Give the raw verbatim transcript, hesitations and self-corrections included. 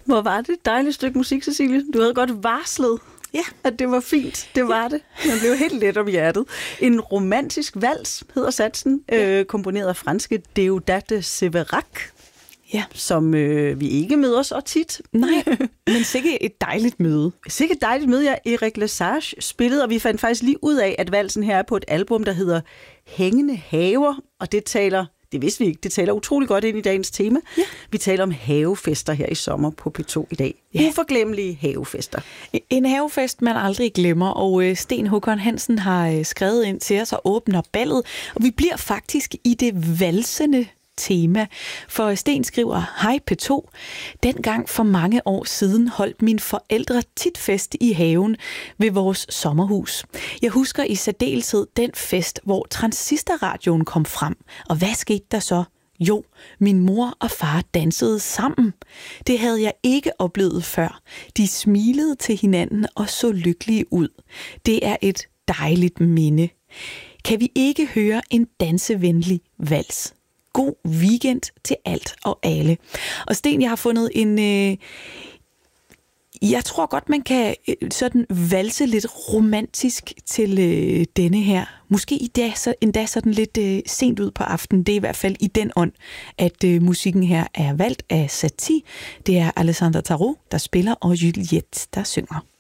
Hvor var det et dejligt stykke musik, Cecilie. Du havde godt varslet, ja, at det var fint. Det var det. Man blev helt let om hjertet. En romantisk vals hedder satsen, ja. øh, komponeret af franske Deodat Séverac, ja. som øh, vi ikke møder så tit. Nej, men sikkert et dejligt møde. Sikkert et dejligt møde, jeg Eric Lesage spillede, og vi fandt faktisk lige ud af, at valsen her er på et album, der hedder Hængende Haver, og det taler... Det vidste vi ikke. Det taler utrolig godt ind i dagens tema. Ja. Vi taler om havefester her i sommer på P to i dag. Ja. Uforglemmelige havefester. En havefest, man aldrig glemmer, og Sten Håkon Hansen har skrevet ind til os og åbner ballet, og vi bliver faktisk i det valsende tema. For Sten skriver, hej P to. Dengang for mange år siden holdt mine forældre tit fest i haven ved vores sommerhus. Jeg husker i særdeleshed den fest, hvor transistorradioen kom frem. Og hvad skete der så? Jo, min mor og far dansede sammen. Det havde jeg ikke oplevet før. De smilede til hinanden og så lykkelige ud. Det er et dejligt minde. Kan vi ikke høre en dansevenlig vals? God weekend til alt og alle. Og Sten, jeg har fundet en... Øh, jeg tror godt, man kan øh, sådan valse lidt romantisk til øh, denne her. Måske i dag, så, endda sådan lidt øh, sent ud på aftenen. Det er i hvert fald i den ånd, at øh, musikken her er valgt af Satie. Det er Alessandra Tarot, der spiller, og Juliette, der synger.